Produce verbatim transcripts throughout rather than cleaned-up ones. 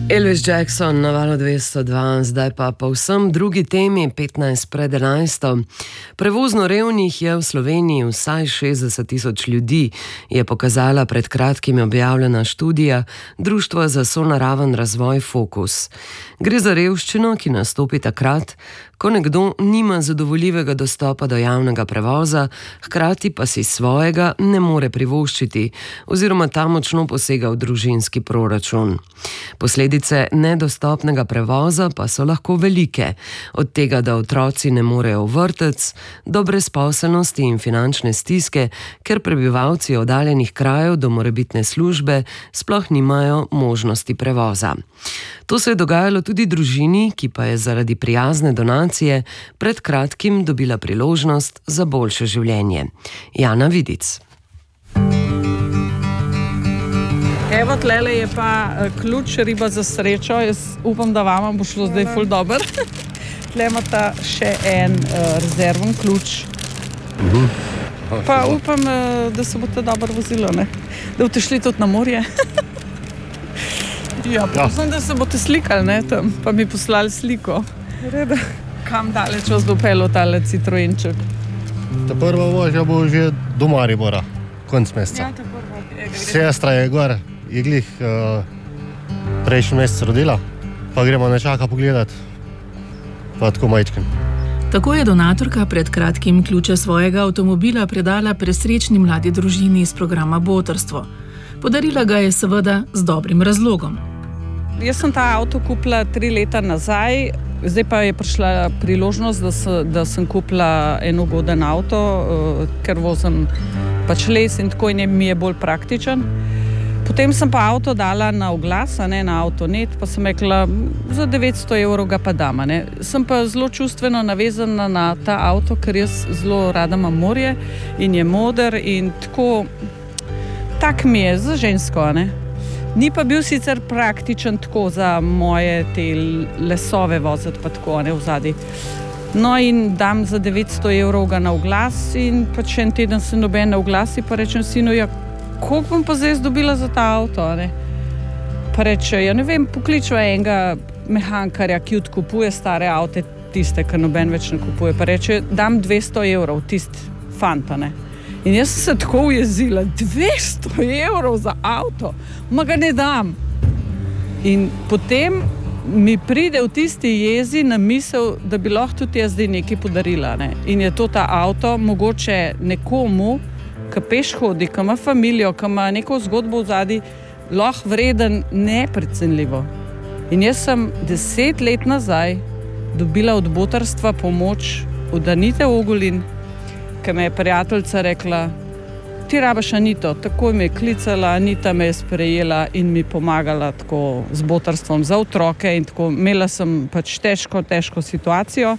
Elvis Jackson na valu dvesto dva, zdaj pa povsem drugi temi, petnajst pred enajsto. Prevozno revnih je v Sloveniji vsaj šestdeset tisoč ljudi, je pokazala pred kratkim objavljena študija Društva za sonaraven razvoj Fokus. Gre za revščino, ki nastopi takrat, ko nekdo nima zadovoljivega dostopa do javnega prevoza, hkrati pa si svojega ne more privoščiti oziroma ta močno posega v družinski proračun. Posledice nedostopnega prevoza pa so lahko velike, od tega, da otroci ne morejo v vrtec, do brezposelnosti in finančne stiske, ker prebivalci oddaljenih krajev do morebitne službe sploh nimajo možnosti prevoza. To se je dogajalo tudi družini, ki pa je zaradi prijazne donacije pred kratkim dobila priložnost za boljše življenje. Jana Vidic. Evo, tlele je pa ključ, riba za srečo. Jaz upam, da vama bo šlo zdaj ful dober. Tle imata še en uh, rezervni ključ. Uh-huh. Pa upam, uh, da se boste dobro vozilo, ne? Da boste šli tudi na morje. Ja, prosim, da se boste slikali, ne, tam, pa mi poslali sliko. Reda. Kam daleč vas bo pelil tale Citroenček? Ta prva vožnja bo že do Maribora, konc meseca. Ja, ta prva. Sestra je gor, je glih uh, prejšnji mesec rodila, pa gremo nečaka pogledat, pa tako majčken. Tako je donatorka pred kratkim ključe svojega avtomobila predala presrečni mladi družini iz programa Botrstvo. Podarila ga je seveda z dobrim razlogom. Jaz sem ta avto kupila tri leta nazaj, zdaj pa je prišla priložnost, da, se, da sem kupila en ugoden avto, uh, ker vozim pač les in tako in mi je bolj praktičen. Potem sem pa avto dala na oglas, ne, na Avtonet, pa sem rekla, za devetsto evrov ga pa dam. Ne. Sem pa zelo čustveno navezana na ta avto, ker jaz zelo rada imam morje in je moder in tako, tak mi je za žensko, ne. Ni pa bil sicer praktičen tako za moje te lesove voziti pa tako, ne, vzadi. No in dam za devetsto evrov ga na oglas in pač en teden se noben na oglasi, pa rečem sinu, ja, koliko bom pa zdaj dobila za ta avto, ne? Pa reče, ja ne vem, pokličva enega mehankarja, ki odkupuje stare avte, tiste, ki noben več ne kupuje, pa reče, dam dvesto evrov, tisti fanta, ne? In jaz sem se tako ujezila, dvesto evrov za avto, ma ga ne dam. In potem mi pride v tisti jezi na misel, da bi lahko tudi jaz zdaj nekaj podarila, ne? In je to ta avto, mogoče nekomu, ki peš hodi, ki ima familijo, ki ima neko zgodbo vzadi, lahko vreden neprecenljivo. In jaz sem deset let nazaj dobila od Botrstva pomoč od Anite Ogulin, ki me je prijateljica rekla, ti rabaš Anito, tako me je klicala, Anita me je sprejela in mi pomagala tako z Botrstvom za otroke in tako, imela sem pač težko, težko situacijo.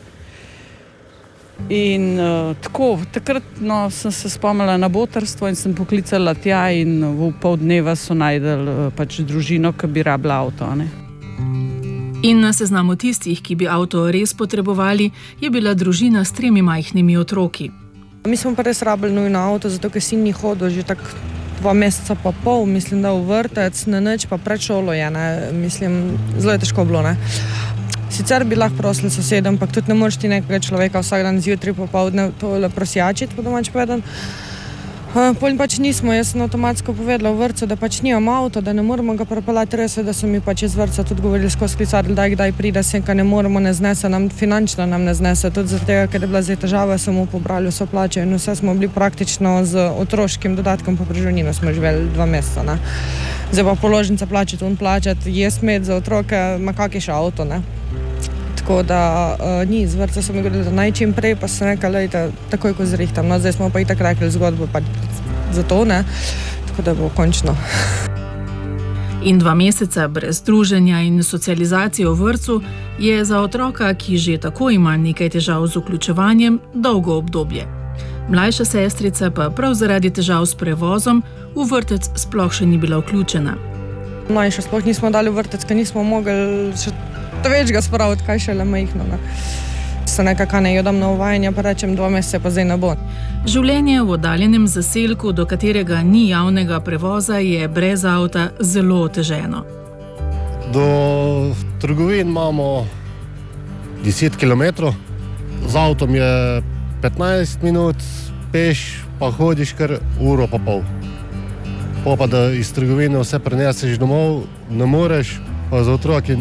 In uh, tako, takrat no, sem se spomnila na Botrstvo in sem poklicala tja in v pol dneva so najdel uh, pač družino, ki bi rabila avto, ne. In na seznamu tistih, ki bi avto res potrebovali, je bila družina s tremi majhnimi otroki. Mi smo pa res rabili nujno avto, zato ker sin ni hodil že tak dva meseca pa pol, mislim, da v vrtec, na nič pa pred šolo je, ne, mislim, zelo je težko bilo, ne. Sicer bi lahko prosili sosedom, ampak tudi ne moreš ti nekega človeka vsak dan zjutraj popoldne tole prosjačiti, po domač povedan. Uh, Potem pač nismo, jaz sem avtomatsko povedala v vrtcu, da pač nimamo avto, da ne moremo ga prepeljati, res je, da so mi pač iz vrtca tudi govorili skozi klicali, da kdaj pride sem, ka ne moremo, ne znese nam, finančno nam ne znese, tudi zaradi tega, ker je bila zdaj težava, so mu pobrali vso plačo in vse smo bili praktično z otroškim dodatkom po preživnino smo živeli dva meseca, ne. Zdaj pa položnica plačati, on plačati, jaz med za otroke, ma kak je še avto, ne. Tako da uh, ni, z vrtca so mi govorili, da naj čim prej, pa sem rekla, lejte, takoj ko zrihtam, no, zdaj smo pa itak rekli zgodbo, pa za to, ne, tako da bo končno. In dva meseca brez druženja in socializacije v vrtcu je za otroka, ki že tako ima nekaj težav z vključevanjem, dolgo obdobje. Mlajša sestrica pa prav zaradi težav s prevozom v vrtec sploh še ni bila vključena. Mlajša sploh nismo dali v vrtec, ker nismo mogli še to več ga spraviti, kaj šele majhno, ne. Se nekako ne jodam na uvajanje, pa rečem, dva meseca pa zdaj ne bo. Življenje v oddaljenem zaselku, do katerega ni javnega prevoza, je brez avta zelo oteženo. Do trgovin imamo deset kilometrov, z avtom je petnajst minut, peš pa hodiš kar uro pa pol. Pa pa da iz trgovine vse preneseš domov, ne moreš, pa za otroki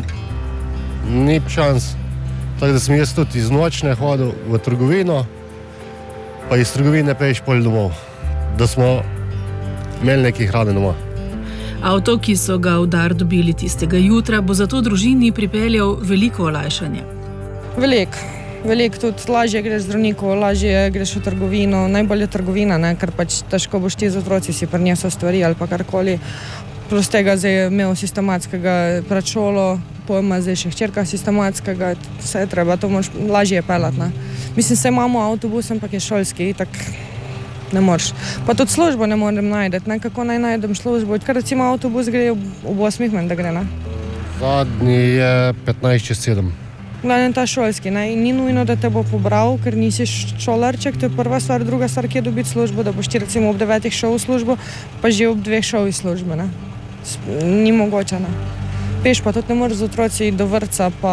ni šans. Tako da sem jaz tudi iz nočne hodil v trgovino, pa iz trgovine peš pol domov, da smo imeli nekaj hrane doma. Avto, ki so ga v dar dobili tistega jutra, bo zato družini pripeljal veliko olajšanje. Veliko, veliko tudi lažje greš zdravniku, lažje greš v trgovino, najbolje trgovina, ne? Ker pač težko boš ti z otroci si prinesel stvari ali pa karkoli. Plus tega zdaj je imel sistematskega predšolo, pojma zdaj še hčerka sistematskega, vse je treba, to moraš lažje peljati, ne? Mislim, se imamo avtobus, ampak je šolski, tak ne moreš. Pa tudi službo ne morem najdeti, ne? Kako naj najdem službo, ker recimo avtobus gre ob osmih men, da gre, ne? Zadnji je petnajst čez sedem. Glavno ta šolski, ne? In ni nujno, da te bo pobral, ker nisi šolarček, to je prva stvar, druga stvar, kje dobiti službo, da boš ti recimo ob devetih šel v službo, pa že ob dveh šel iz službe, ne? Ni mogoče, ne? Peš pa tudi ne moreš z otroci do vrtca, pa,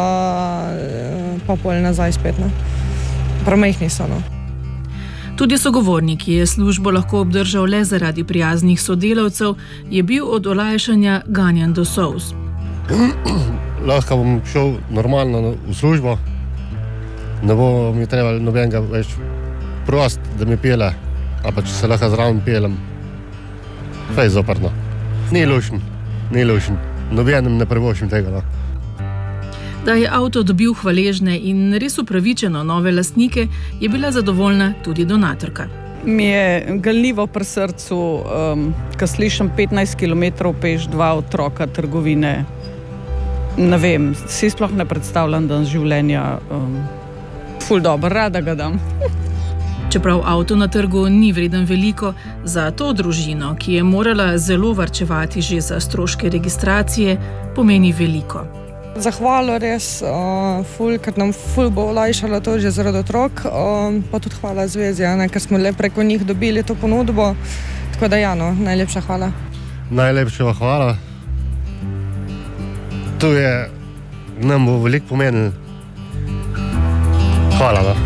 pa pol nazaj spet, ne? Premajhni so, no. Tudi sogovornik, ki je službo lahko obdržal le zaradi prijaznih sodelavcev, je bil od olajšanja ganjan do solz. Lahko bom šel normalno v službo, ne bo mi treba nobenega več prost, da mi pele, ali pa če se lahko zraven pelem, fej zoprno. Ni lušen, ni lušen, nobenem ne privoščim tega, no. Da je avto dobil hvaležne in res upravičeno nove lastnike, je bila zadovoljna tudi donatorka. Mi je galnivo pri srcu, um, ko slišim petnajst kilometrov peš, dva otroka, trgovine. Ne vem, si sploh ne predstavljam dan življenja. Um, ful dobro, rada ga dam. Čeprav avto na trgu ni vreden veliko, za to družino, ki je morala zelo varčevati že za stroške registracije, pomeni veliko. Zahvalo res, uh, ful, ker nam ful bo olajšalo to že zaradi otrok, uh, pa tudi hvala zvezi, ne, ker smo le preko njih dobili to ponudbo, tako da ja, no, najlepša hvala. Najlepša hvala. To je, nam bo veliko pomenilo. Hvala, no.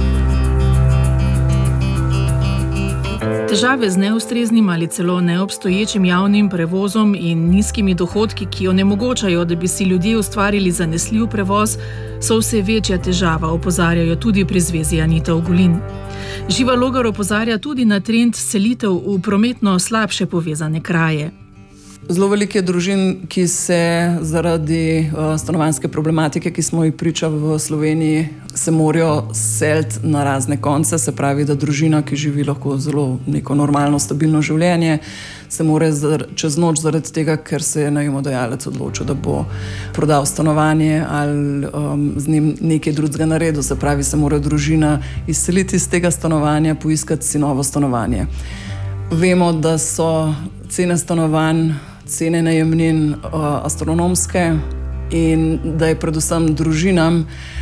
Težave z neustreznim ali celo neobstoječim javnim prevozom in nizkimi dohodki, ki onemogočajo, da bi si ljudje ustvarili zanesljiv prevoz, so vse večja težava, opozarjajo tudi pri zvezi Anita Ogulin. Živa Logar opozarja tudi na trend selitev v prometno slabše povezane kraje. Zelo veliko je družin, ki se zaradi uh, stanovanjske problematike, ki smo jih priča v Sloveniji, se morajo seliti na razne konce. Se pravi, da družina, ki živi lahko zelo neko normalno, stabilno življenje, se mora čez noč zaradi tega, ker se je najemodajalec odločil, da bo prodal stanovanje ali um, z njim nekaj drugega naredil. Se pravi, se mora družina izseliti iz tega stanovanja, poiskati si novo stanovanje. Vemo, da so cene stanovanj, cene najemnin uh, astronomske in da je predvsem družinam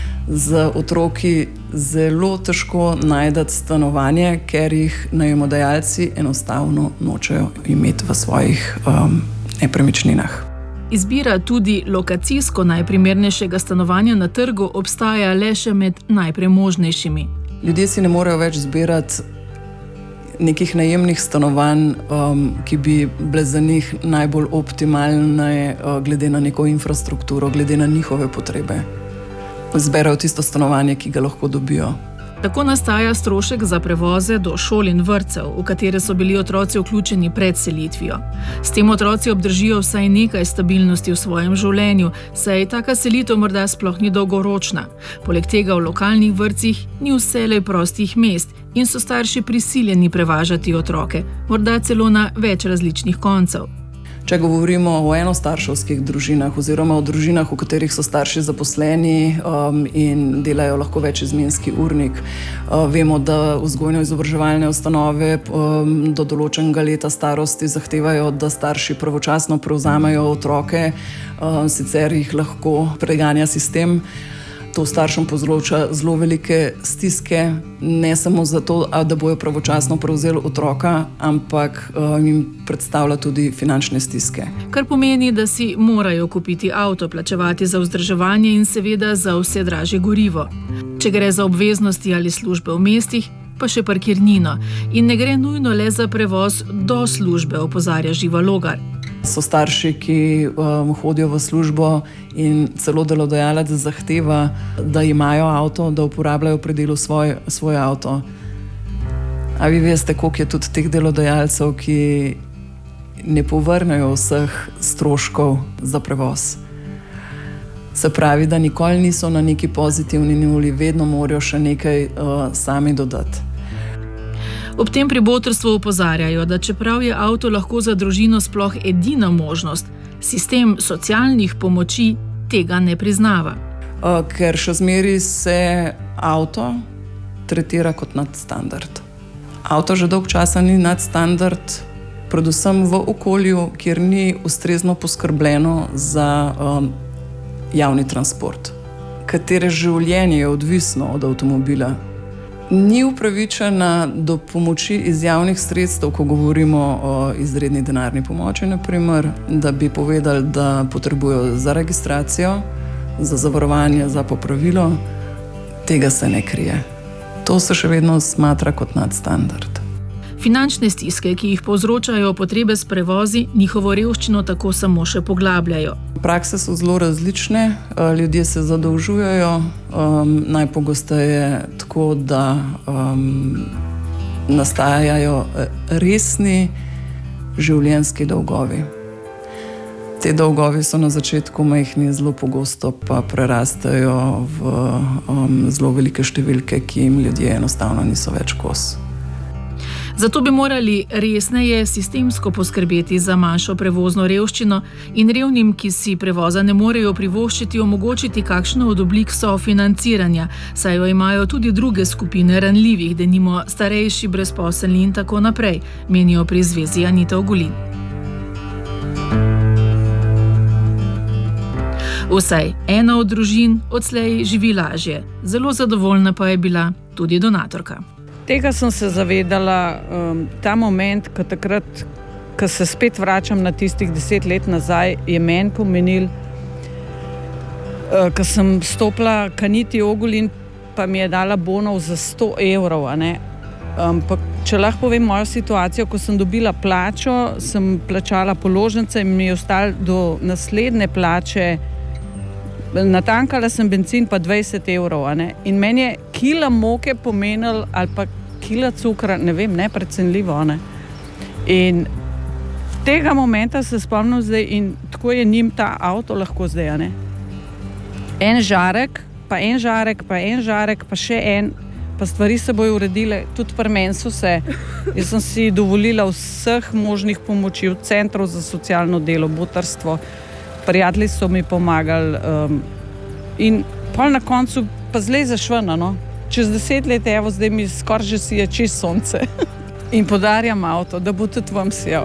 z otroki zelo težko najti stanovanje, ker jih najemodajalci enostavno nočejo imeti v svojih um, nepremičninah. Izbira tudi lokacijsko najprimernejšega stanovanja na trgu obstaja le še med najpremožnejšimi. Ljudje si ne morejo več zbirati nekih najemnih stanovanj, um, ki bi bile za njih najbolj optimalne uh, glede na neko infrastrukturo, glede na njihove potrebe. Zberajo tisto stanovanje, ki ga lahko dobijo. Tako nastaja strošek za prevoze do šol in vrtcev, v katere so bili otroci vključeni pred selitvijo. S tem otroci obdržijo vsaj nekaj stabilnosti v svojem življenju, saj taka selitev morda sploh ni dolgoročna. Poleg tega v lokalnih vrtcih ni vselej prostih mest in so starši prisiljeni prevažati otroke, morda celo na več različnih koncev. Če govorimo o enostarševskih družinah oziroma o družinah, v katerih so starši zaposleni um, in delajo lahko večizmenski urnik, uh, vemo, da vzgojno-izobraževalne ustanove um, do določenega leta starosti zahtevajo, da starši pravočasno prevzamejo otroke, um, sicer jih lahko preganja sistem. To staršem povzroča zelo velike stiske, ne samo zato, da bojo pravočasno prevzeli otroka, ampak uh, jim predstavlja tudi finančne stiske. Kar pomeni, da si morajo kupiti avto, plačevati za vzdrževanje in seveda za vse dražje gorivo. Če gre za obveznosti ali službe v mestih, pa še parkirnino. In ne gre nujno le za prevoz do službe, opozarja Živa Logar. So starši, ki um, hodijo v službo in celo delodajalec zahteva, da imajo avto, da uporabljajo pri delu svoj, svoj avto. A vi veste, koliko je tudi teh delodajalcev, ki ne povrnejo vseh stroškov za prevoz. Se pravi, da nikoli niso na neki pozitivni nuli, vedno morajo še nekaj uh, sami dodati. Ob tem pri botrstvu opozarjajo, da čeprav je avto lahko za družino sploh edina možnost, sistem socialnih pomoči tega ne priznava. Uh, ker še zmeraj se avto tretira kot nadstandard. Avto že dolg časa ni nadstandard, predvsem v okolju, kjer ni ustrezno poskrbljeno za um, javni transport, katere življenje je odvisno od avtomobila. Ni upravičena do pomoči iz javnih sredstev, ko govorimo o izredni denarni pomoči, naprimer, da bi povedali, da potrebujejo za registracijo, za zavarovanje, za popravilo. Tega se ne krije. To se še vedno smatra kot nadstandard. Finančne stiske, ki jih povzročajo potrebe s prevozi, njihovo revščino tako samo še poglabljajo. Prakse so zelo različne, ljudje se zadolžujejo, um, najpogosteje tako, da um, nastajajo resni življenjski dolgovi. Te dolgovi so na začetku majhni, zelo pogosto pa prerastejo v um, zelo velike številke, ki jim ljudje enostavno niso več kos. Zato bi morali resneje sistemsko poskrbeti za manjšo prevozno revščino in revnim, ki si prevoza ne morejo privoščiti, omogočiti kakšno od oblik sofinanciranja, saj jo imajo tudi druge skupine ranljivih, denimo starejši, brezposelni in tako naprej, menijo pri zvezi Anita Ogulin. Vsaj ena od družin odslej živi lažje. Zelo zadovoljna pa je bila tudi donatorka. Tega sem se zavedala, um, ta moment, ko takrat, ko se spet vračam na tistih deset let nazaj, je meni pomenil, uh, ko sem stopila k Aniti Ogulin, pa mi je dala bonov za sto evrov. Um, če lahko povem mojo situacijo, ko sem dobila plačo, sem plačala položnice in mi je ostalo do naslednje plače, natankala sem bencin pa dvajset evrov. In meni je kila moke pomenil, ali pa kila cukra, ne vem, neprecenljivo. Ne? In tega momenta se spomnim zdaj in tako je njim ta avto lahko zdaj. Ne? En žarek, pa en žarek, pa en žarek, pa še en, pa stvari se bojo uredile, tudi pri meni so se. Jaz sem si dovolila vseh možnih pomoči v centru za socialno delo, botrstvo, prijatelji so mi pomagali um, in pol na koncu pa zlej zašvena, no. Čez deset let, evo, zdaj mi skoraj že sije čist sonce in podarjam avto, da bo tudi vam sijal.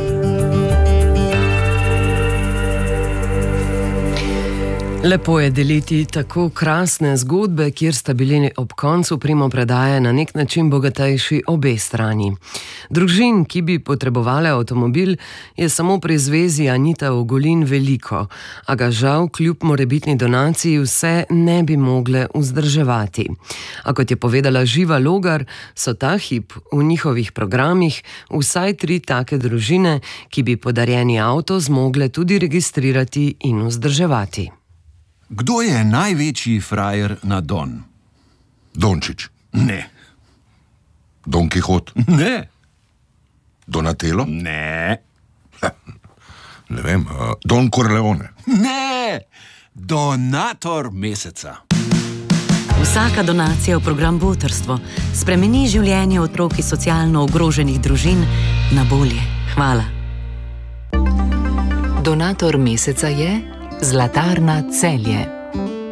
Lepo je deliti tako krasne zgodbe, kjer sta bili ob koncu primopredaje na nek način bogatejši obe strani. Družin, ki bi potrebovali avtomobil, je samo pri zvezi Anita Ogulin veliko, a ga žal kljub morebitni donaciji vse ne bi mogle vzdrževati. A kot je povedala Živa Logar, so ta hip v njihovih programih vsaj tri take družine, ki bi podarjeni avto zmogle tudi registrirati in vzdrževati. Kdo je največji frajer na Don? Dončić. Ne. Don Kihot. Ne. Donatello. Ne. Ne vem, uh, Don Corleone. Ne. Donator meseca. Vsaka donacija v program Botrstvo spremeni življenje otrok iz socialno ogroženih družin na bolje. Hvala. Donator meseca je Zlatarna Celje.